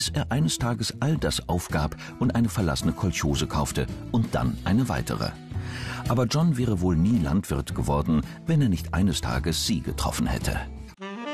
er eines Tages all das aufgab und eine verlassene Kolchose kaufte und dann eine weitere. Aber John wäre wohl nie Landwirt geworden, wenn er nicht eines Tages sie getroffen hätte.